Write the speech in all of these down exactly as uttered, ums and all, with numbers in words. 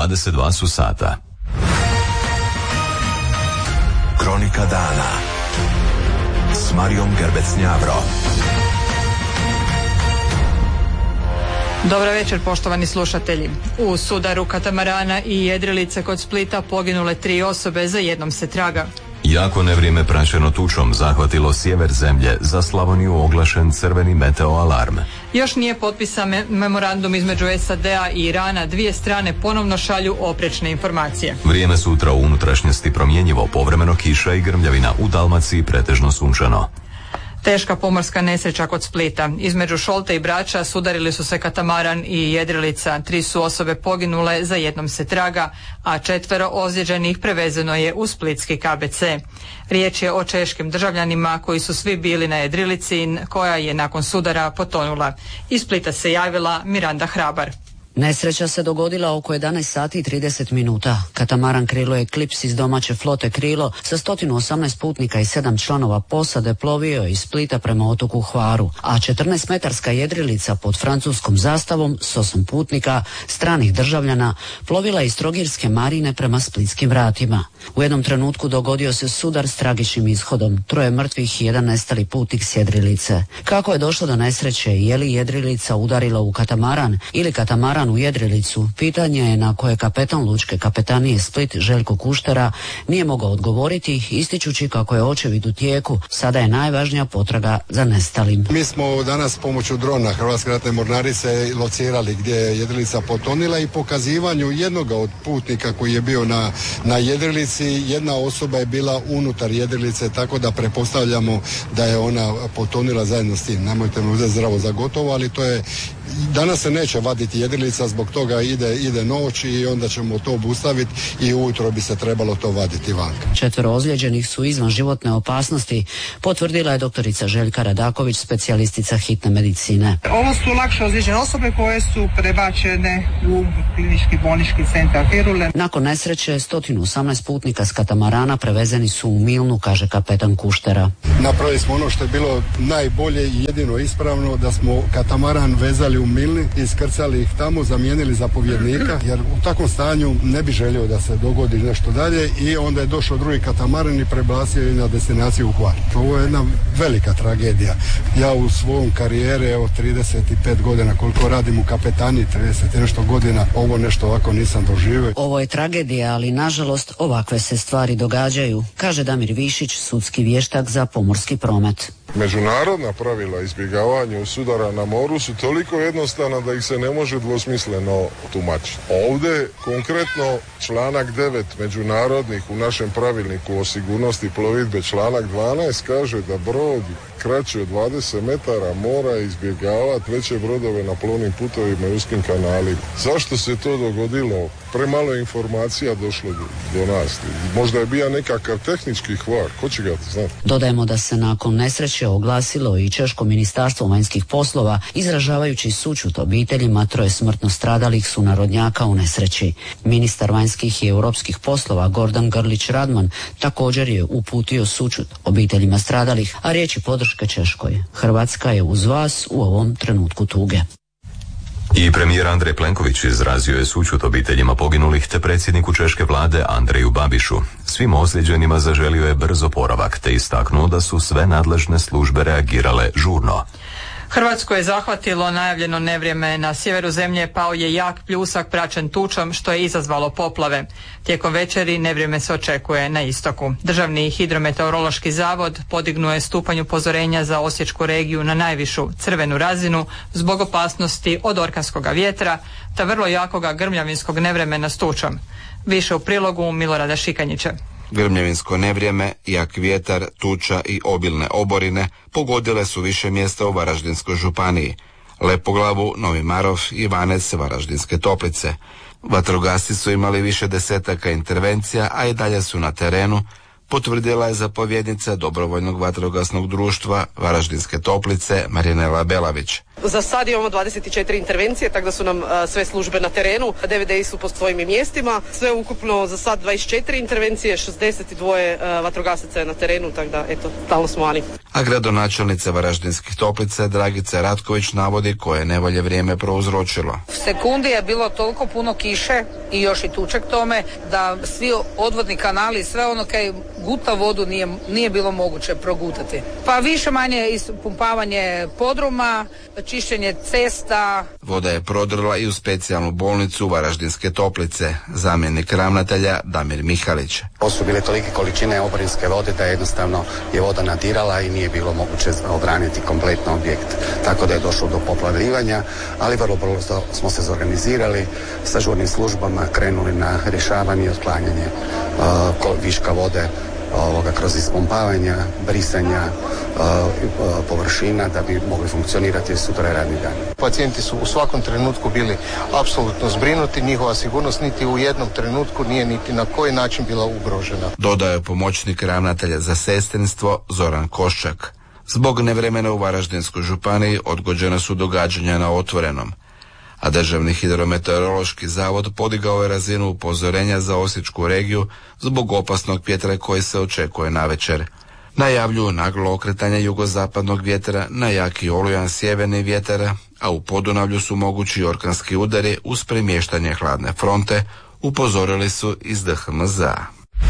dvadeset dva su sata. Kronika dana s Marijom Gerbec-Njavro. Dobar večer, poštovani slušatelji. U sudaru katamarana i jedrilice kod Splita poginule tri osobe, za jednom se traga. Jako nevrijeme praćeno tučom zahvatilo sjever zemlje, za Slavoniju oglašen crveni meteo alarm. Još nije potpisan me- memorandum između S A D-a i Irana, dvije strane ponovno šalju oprečne informacije. Vrijeme sutra u unutrašnjosti promjenjivo, povremeno kiša i grmljavina, u Dalmaciji pretežno sunčano. Teška pomorska nesreća kod Splita. Između Šolte i Brača sudarili su se katamaran i jedrilica. Tri su osobe poginule, za jednom se traga, a četvero ozlijeđenih prevezeno je u splitski K B C. Riječ je o češkim državljanima koji su svi bili na jedrilici koja je nakon sudara potonula. Iz Splita se javila Miranda Hrabar. Nesreća se dogodila oko jedanaest sati i trideset minuta. Katamaran Krilo Eclipse iz domaće flote Krilo sa sto osamnaest putnika i sedam članova posade plovio je iz Splita prema otoku Hvaru, a četrnaestmetarska jedrilica pod francuskom zastavom s osam putnika stranih državljana plovila je iz Trogirske marine prema splitskim vratima. U jednom trenutku dogodio se sudar s tragičnim ishodom, troje mrtvih i jedan nestali putnik s jedrilice. Kako je došlo do nesreće i je li jedrilica udarila u katamaran ili katamaran u jedrilicu, pitanje je na koje kapetan lučke kapetanije Split Željko Kuštera nije mogao odgovoriti, ističući kako je očevid u tijeku. Sada je najvažnija potraga za nestalim. Mi smo danas pomoću drona Hrvatske ratne mornarice locirali gdje je jedrilica potonila i pokazivanju jednoga od putnika koji je bio na, na jedrilici, jedna osoba je bila unutar jedrilice, tako da pretpostavljamo da je ona potonila zajedno s tim. Nemojte me uzeti zdravo za gotovo, ali to je, danas se neće vaditi jedrilica, zbog toga ide, ide noć i onda ćemo to obustaviti i ujutro bi se trebalo to vaditi vanka. Četvero ozlijeđenih su izvan životne opasnosti, potvrdila je doktorica Željka Radaković, specijalistica hitne medicine. Ovo su lakše ozlijeđene osobe koje su prebačene u klinički bolnički centar Firule. Nakon nesreće sto osamnaest putnika s katamarana prevezeni su u Milnu, kaže kapetan Kuštera. Napravili smo ono što je bilo najbolje i jedino ispravno, da smo katamaran vezali u Milni, iskrcali ih tamo, zamijenili zapovjednika, jer u takvom stanju ne bi želio da se dogodi nešto dalje, i onda je došao drugi katamaran i prebasio je na destinaciju u Hvar. Ovo je jedna velika tragedija. Ja u svom karijere, evo trideset pet godina koliko radim u kapetani, trideset nešto godina, ovo nešto ovako nisam doživio. Ovo je tragedija, ali nažalost ovakve se stvari događaju, kaže Damir Višić, sudski vještak za pomorski promet. Međunarodna pravila izbjegavanja sudara na moru su toliko jednostavna da ih se ne može dvosmisleno tumačiti. Ovdje konkretno članak devet međunarodnih u našem pravilniku o sigurnosti plovidbe, članak dvanaest kaže da brod kraći od dvadeset metara mora izbjegavati veće brodove na plovnim putovima i uskim kanalima. Zašto se to dogodilo? Premalo informacija došlo do, do nas. Možda je bio nekakav tehnički kvar, ko će ga znati? Dodajemo da se nakon nesreće oglasilo i Češko ministarstvo vanjskih poslova, izražavajući sućut obiteljima troje smrtno stradalih sunarodnjaka u nesreći. Ministar vanjskih i europskih poslova Gordan Grlić Radman također je uputio sućut obiteljima stradalih, a riječi podrške Češkoj. Hrvatska je uz vas u ovom trenutku tuge. I premijer Andrej Plenković izrazio je sućut obiteljima poginulih te predsjedniku češke vlade Andreju Babišu. Svim ozlijeđenima zaželio je brz oporavak te istaknuo da su sve nadležne službe reagirale žurno. Hrvatsko je zahvatilo najavljeno nevrijeme. Na sjeveru zemlje pao je jak pljusak praćen tučom, što je izazvalo poplave. Tijekom večeri nevrijeme se očekuje na istoku. Državni hidrometeorološki zavod podignuo je stupanj upozorenja za osječku regiju na najvišu crvenu razinu zbog opasnosti od orkanskog vjetra te vrlo jakoga grmljavinskog nevremena s tučom. Više u prilogu Milorada Šikanjića. Grmljavinsko nevrijeme, jak vjetar, tuča i obilne oborine pogodile su više mjesta u Varaždinskoj županiji. Lepoglavu, Novi Marof, Ivanec, Varaždinske Toplice. Vatrogasci su imali više desetaka intervencija, a i dalje su na terenu, potvrdila je zapovjednica Dobrovoljnog vatrogasnog društva Varaždinske Toplice Marinela Belavić. Za sad imamo dvadeset četiri intervencije, tako da su nam a, sve službe na terenu, D V D-i su po svojim mjestima, sve ukupno za sad dvadeset četiri intervencije, šezdeset dva a, vatrogasaca je na terenu, tako da eto, stalno smo ani. A gradonačelnica Varaždinskih Toplica Dragica Ratković navodi koje nevolje vrijeme prouzročilo. U sekundi je bilo toliko puno kiše i još i tuče k tome da svi odvodni kanali i sve ono kaj guta vodu nije, nije bilo moguće progutati. Pa više manje ispumpavanje podruma, čišćenje cesta. Voda je prodrla i u specijalnu bolnicu Varaždinske Toplice. Zamjenik ravnatelja Damir Mihalić. To su bile tolike količine oborinske vode da jednostavno je voda nadirala i nije bilo moguće obraniti kompletno objekt. Tako da je došlo do poplavljivanja, ali vrlo brzo smo se zorganizirali sa žurnim službama, krenuli na rješavanje i otklanjanje uh, viška vode ovoga kroz ispumpavanja, brisanja uh, uh, površina da bi mogli funkcionirati sutra radni dan. Pacijenti su u svakom trenutku bili apsolutno zbrinuti, njihova sigurnost niti u jednom trenutku nije niti na koji način bila ugrožena. Dodao je pomoćnik ravnatelja za sestrinstvo Zoran Koščak. Zbog nevremena u Varaždinskoj županiji odgođena su događanja na otvorenom, a Državni hidrometeorološki zavod podigao je razinu upozorenja za Osječku regiju zbog opasnog vjetra koji se očekuje navečer. Najavljuju naglo okretanje jugozapadnog vjetra na jaki olujan sjeverni vjetar, a u Podunavlju su mogući orkanski udari uz premještanje hladne fronte, upozorili su iz D H M Z A.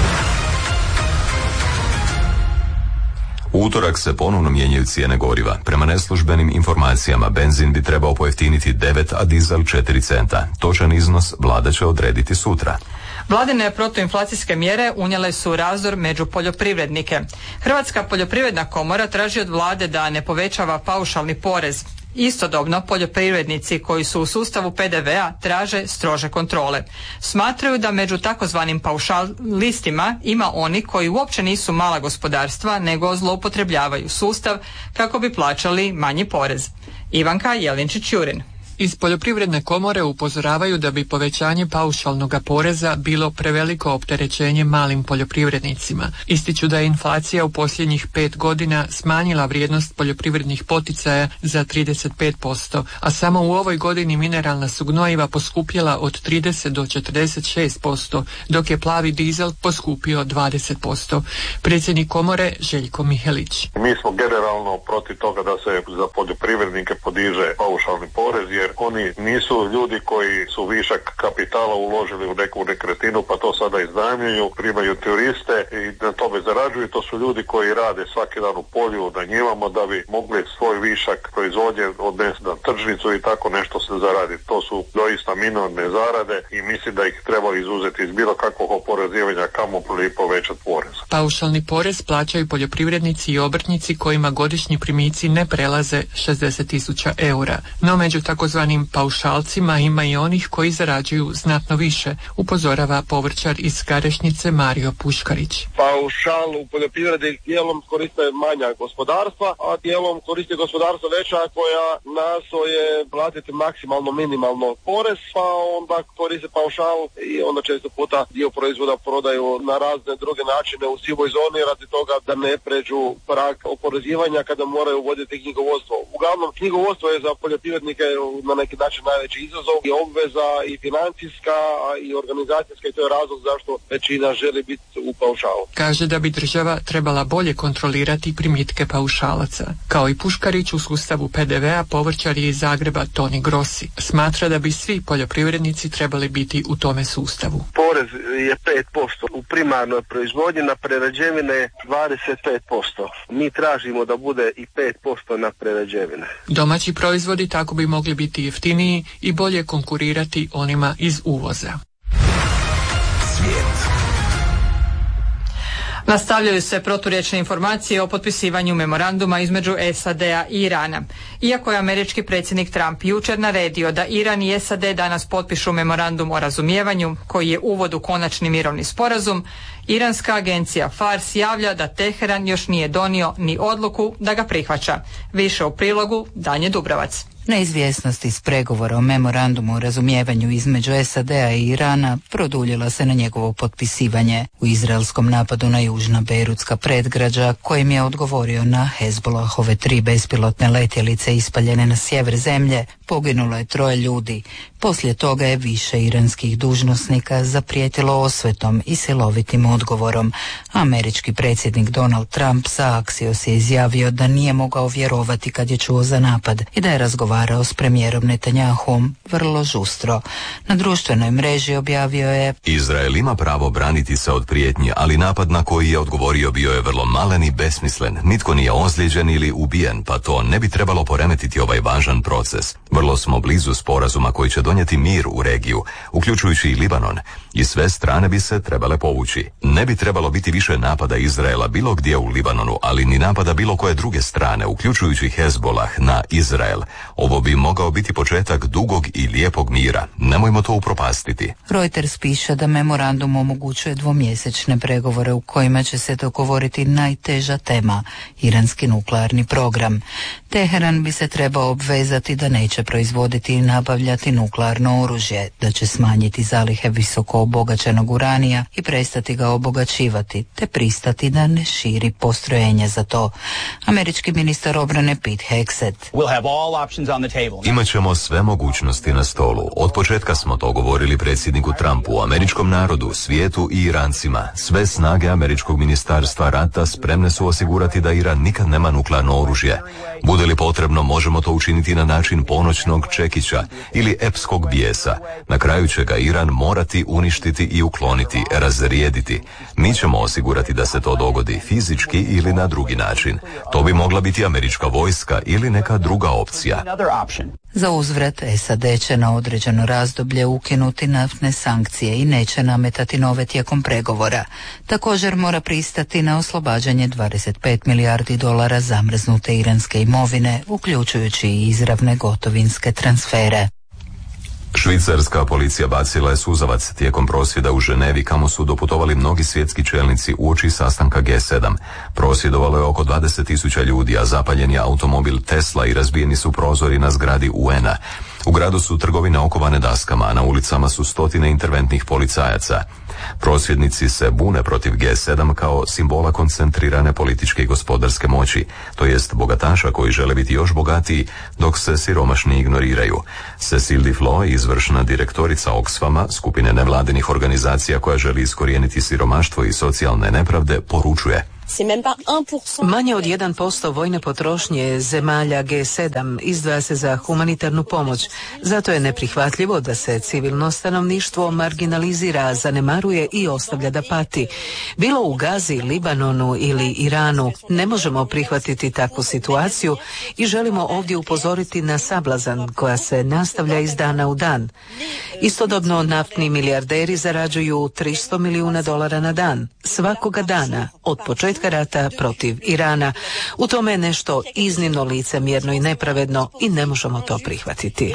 U utorak se ponovno mijenjaju cijene goriva. Prema neslužbenim informacijama benzin bi trebao pojeftiniti devet, a dizel četiri centa. Točan iznos vlada će odrediti sutra. Vladine protuinflacijske mjere unijele su razdor među poljoprivrednike. Hrvatska poljoprivredna komora traži od vlade da ne povećava paušalni porez. Istodobno, poljoprivrednici koji su u sustavu P D V-a traže strože kontrole. Smatraju da među takozvanim paušalistima ima oni koji uopće nisu mala gospodarstva, nego zloupotrebljavaju sustav kako bi plaćali manji porez. Ivanka Jelinčić-Jurin. Iz poljoprivredne komore upozoravaju da bi povećanje paušalnog poreza bilo preveliko opterećenje malim poljoprivrednicima. Ističu da je inflacija u posljednjih pet godina smanjila vrijednost poljoprivrednih poticaja za trideset pet posto, a samo u ovoj godini mineralna su gnojiva poskupjela od trideset do četrdeset šest posto, dok je plavi dizel poskupio dvadeset posto. Predsjednik komore Željko Mihelić. Mi smo generalno protiv toga da se za poljoprivrednike podiže paušalni porez, jer oni nisu ljudi koji su višak kapitala uložili u neku nekretninu pa to sada iznajmljuju, primaju turiste i na tome zarađuju. To su ljudi koji rade svaki dan u polju na njivama da bi mogli svoj višak proizvodnje odnesti na tržnicu i tako nešto se zaraditi. To su doista minorne zarade i mislim da ih treba izuzeti iz bilo kakvog oporezivanja, kamoli povećati porez. Paušalni porez plaćaju poljoprivrednici i obrtnici kojima godišnji primici ne prelaze šezdeset tisuća eura, no među takozvanim paušalcima ima i onih koji zarađuju znatno više, upozorava povrćar iz Garešnice Mario Puškarić. Paušal u poljoprivredi dijelom koriste manja gospodarstva, a dijelom koriste gospodarstva veća koja nastoje platiti maksimalno minimalno porez, pa onda koriste paušal i onda često puta dio proizvoda prodaju na razne druge načine u sivoj zoni radi toga da ne pređu prag oporezivanja kada moraju voditi knjigovodstvo. Uglavnom, knjigovodstvo je za poljoprivrednike na neki način najveći izazov i obveza i financijska i organizacijska i to je razlog zašto većina želi biti u paušalu. Kaže da bi država trebala bolje kontrolirati primitke paušalaca. Kao i Puškarić u sustavu P D V-a povrćar je iz Zagreba Toni Grossi. Smatra da bi svi poljoprivrednici trebali biti u tome sustavu. Porez je pet posto u primarnoj proizvodnji, na prerađevine dvadeset pet posto. Mi tražimo da bude i pet posto na prerađevine. Domaći proizvodi tako bi mogli biti jeftiniji i bolje konkurirati onima iz uvoza. Svijet. Nastavljaju se proturječne informacije o potpisivanju memoranduma između S A D-a i Irana. Iako je američki predsjednik Trump jučer naredio da Iran i S A D danas potpišu memorandum o razumijevanju, koji je uvod u konačni mirovni sporazum, iranska agencija Fars javlja da Teheran još nije donio ni odluku da ga prihvaća. Više u prilogu Danje Dubravac. Neizvjesnost iz pregovora o memorandumu o razumijevanju između S A D-a i Irana produljila se na njegovo potpisivanje u izraelskom napadu na južna Bejrutska predgrađa, kojim je odgovorio na Hezbollahove tri bespilotne letjelice ispaljene na sjever zemlje. poginulo je troje ljudi. Poslije toga je više iranskih dužnosnika zaprijetilo osvetom i silovitim odgovorom. Američki predsjednik Donald Trump sa Axios je izjavio da nije mogao vjerovati kad je čuo za napad i da je razgovarao s premijerom Netanjahom vrlo žustro. Na društvenoj mreži objavio je: Izrael ima pravo braniti se od prijetnji, ali napad na koji je odgovorio bio je vrlo malen i besmislen. Nitko nije ozlijeđen ili ubijen, pa to ne bi trebalo poremetiti ovaj važan proces. Vrlo smo blizu sporazuma koji će donijeti mir u regiju, uključujući i Libanon, i sve strane bi se trebale povući. Ne bi trebalo biti više napada Izraela bilo gdje u Libanonu, ali ni napada bilo koje druge strane, uključujući Hezbolah, na Izrael. Ovo bi mogao biti početak dugog i lijepog mira. Nemojmo to upropastiti. Reuters piše da memorandum omogućuje dvomjesečne pregovore u kojima će se dogovoriti najteža tema, iranski nuklearni program. Teheran bi se trebao obvezati da neće proizvoditi i nabavljati nuklearno oružje, da će smanjiti zalihe visoko obogaćenog uranija i prestati ga obogaćivati, te pristati da ne širi postrojenje za to. Američki ministar obrane Pete Hegseth: Imaćemo sve mogućnosti na stolu. Od početka smo to govorili predsjedniku Trumpu, američkom narodu, svijetu i Irancima. Sve snage američkog ministarstva rata spremne su osigurati da Iran nikad nema nuklearno oružje. Bude li potrebno, možemo to učiniti na način ponoćnog čekića ili epskog bijesa. Na kraju će ga Iran morati uništiti i ukloniti, razrijediti. Mi ćemo osigurati da se to dogodi fizički ili na drugi način. To bi mogla biti američka vojska ili neka druga opcija. Za uzvrat, S A D će na određeno razdoblje ukinuti naftne sankcije i neće nametati nove tijekom pregovora. Također mora pristati na oslobađanje dvadeset pet milijardi dolara zamrznute iranske imovine, uključujući i izravne gotovinske transfere. Švicarska policija bacila je suzavac tijekom prosvjeda u Ženevi, kamo su doputovali mnogi svjetski čelnici uoči sastanka G sedam. Prosvjedovalo je oko dvadeset tisuća ljudi, a zapaljen je automobil Tesla i razbijeni su prozori na zgradi U N-a. U gradu su trgovine okovane daskama, a na ulicama su stotine interventnih policajaca. Prosvjednici se bune protiv G sedam kao simbola koncentrirane političke i gospodarske moći, to jest bogataša koji žele biti još bogatiji, dok se siromašni ignoriraju. Cecile Duflo, izvršna direktorica Oxfama, skupine nevladinih organizacija koja želi iskorijeniti siromaštvo i socijalne nepravde, poručuje: Manje od jedan posto vojne potrošnje zemalja G sedam izdvaja se za humanitarnu pomoć. Zato je neprihvatljivo da se civilno stanovništvo marginalizira, zanemaruje i ostavlja da pati. Bilo u Gazi, Libanonu ili Iranu, ne možemo prihvatiti takvu situaciju i želimo ovdje upozoriti na sablazan koja se nastavlja iz dana u dan. Istodobno naftni milijarderi zarađuju tristo milijuna dolara na dan, svakoga dana, od početka rata protiv Irana. U tome je nešto iznimno licemjerno i nepravedno i ne možemo to prihvatiti.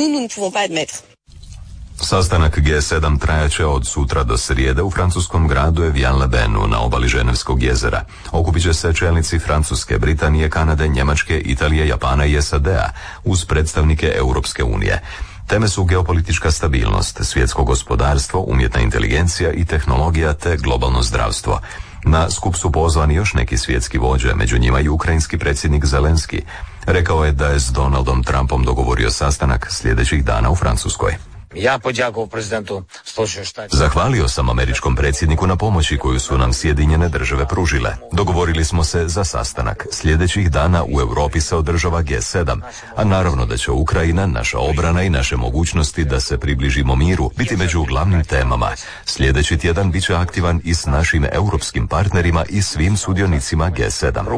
Sastanak G sedam trajaće od sutra do srijede u francuskom gradu Evian-le-Benu na obali Ženevskog jezera. Okupit će se čelnici Francuske, Britanije, Kanade, Njemačke, Italije, Japana i S A D-a uz predstavnike Europske unije. Teme su geopolitička stabilnost, svjetsko gospodarstvo, umjetna inteligencija i tehnologija te globalno zdravstvo. Na skup su pozvani još neki svjetski vođe, među njima i ukrajinski predsjednik Zelenski. Rekao je da je s Donaldom Trumpom dogovorio sastanak sljedećih dana u Francuskoj. Ja podjakovao prezidentu Sjedinjenih Štatova. Zahvalio sam američkom predsjedniku na pomoći koju su nam Sjedinjene države pružile. Dogovorili smo se za sastanak. Sljedećih dana u Europi se održava G sedam, a naravno da će Ukrajina, naša obrana i naše mogućnosti da se približimo miru biti među glavnim temama. Sljedeći tjedan bit će aktivan i s našim europskim partnerima i svim sudionicima G sedam.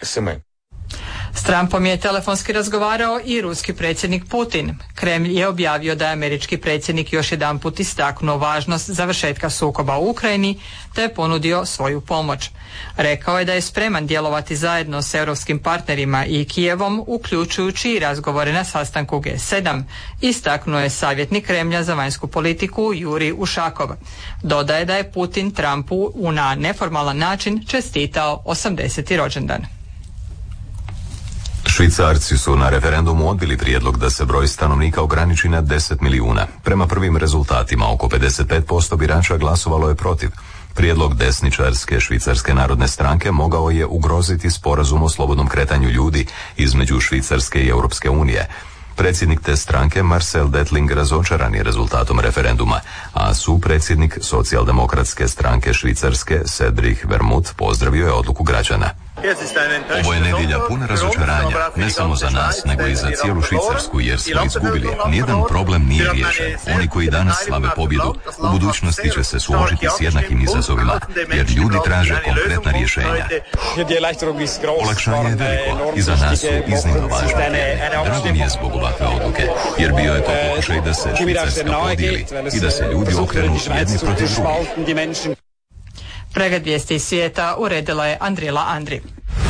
S Trumpom je telefonski razgovarao i ruski predsjednik Putin. Kremlj je objavio da je američki predsjednik još jedanput istaknuo važnost završetka sukoba u Ukrajini te je ponudio svoju pomoć. Rekao je da je spreman djelovati zajedno s europskim partnerima i Kijevom, uključujući i razgovore na sastanku G sedam. Istaknuo je savjetnik Kremlja za vanjsku politiku Jurij Ušakov. Dodaje da je Putin Trumpu na neformalan način čestitao osamdeseti rođendan. Švicarci su na referendumu odbili prijedlog da se broj stanovnika ograniči na deset milijuna. Prema prvim rezultatima oko pedeset pet posto birača glasovalo je protiv. Prijedlog desničarske Švicarske narodne stranke mogao je ugroziti sporazum o slobodnom kretanju ljudi između Švicarske i Europske unije. Predsjednik te stranke Marcel Dettling razočaran je rezultatom referenduma, a supredsjednik socijaldemokratske stranke Švicarske Cedric Vermut pozdravio je odluku građana. Ovo je nedjelja puna razočaranja, ne samo za nas, nego i za cijelu Švicarsku, jer smo izgubili. Nijedan problem nije riješen. Oni koji danas slave pobjedu, u budućnosti će se suočiti s jednakim izazovima, jer ljudi traže konkretna rješenja. Olakšanje je veliko i za nas su iznimno važne. Drago mi je zbog ovakve odluke, jer bio je to pokušaj da se Švicarska podijeli i da se ljudi okrenu jedni protiv drugih. Pregled vijesti iz svijeta uredila je Andrila Andri.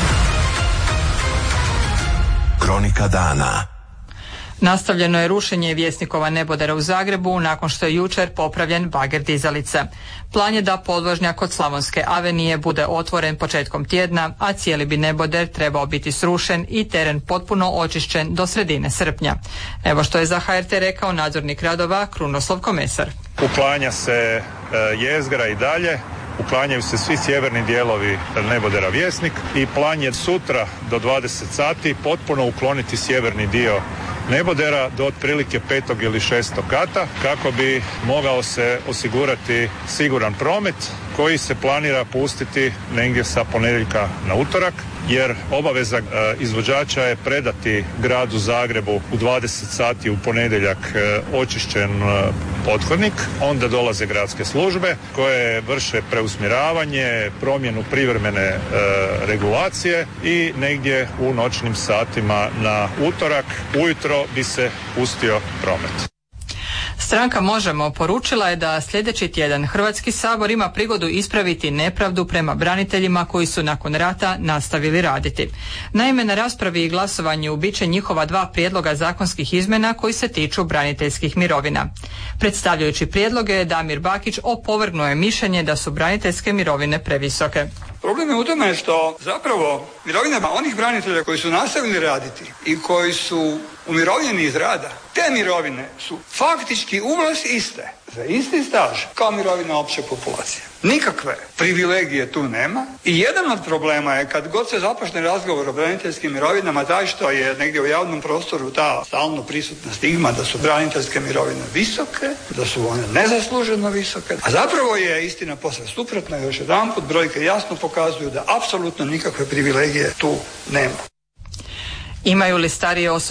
Kronika dana. Nastavljeno je rušenje Vjesnikova nebodera u Zagrebu nakon što je jučer popravljen bager dizalica. Plan je da podvožnjak od Slavonske avenije bude otvoren početkom tjedna, a cijeli bi neboder trebao biti srušen i teren potpuno očišćen do sredine srpnja. Evo što je za H R T rekao nadzornik radova Krunoslav Komesar. Uklanja se e, jezgra i dalje. Uklanjaju se svi sjeverni dijelovi nebodera Vjesnik i plan je sutra do dvadeset sati potpuno ukloniti sjeverni dio nebodera do otprilike petog ili šestog kata kako bi mogao se osigurati siguran promet koji se planira pustiti negdje sa ponedjeljka na utorak, jer obaveza e, izvođača je predati gradu Zagrebu u dvadeset sati u ponedjeljak e, očišćen e, pothodnik. Onda dolaze gradske službe koje vrše preusmjeravanje, promjenu privremene e, regulacije i negdje u noćnim satima na utorak ujutro bi se pustio promet. Stranka Možemo poručila je da sljedeći tjedan Hrvatski sabor ima prigodu ispraviti nepravdu prema braniteljima koji su nakon rata nastavili raditi. Naime, na raspravi i glasovanju bit će njihova dva prijedloga zakonskih izmjena koji se tiču braniteljskih mirovina. Predstavljajući prijedloge, Damir Bakić opovrgnuo je mišljenje da su braniteljske mirovine previsoke. Problem je u tome što zapravo mirovinama onih branitelja koji su nastavili raditi i koji su umirovljeni iz rada, te mirovine su faktički uvlas iste, za isti staž kao mirovina opće populacije. Nikakve privilegije tu nema i jedan od problema je kad god se započne razgovor o braniteljskim mirovinama taj što je negdje u javnom prostoru ta stalno prisutna stigma da su braniteljske mirovine visoke, da su one nezasluženo visoke, a zapravo je istina posve suprotna. Još jedanput brojke jasno pokazuju da apsolutno nikakve privilegije tu nema. Imaju li starije osobe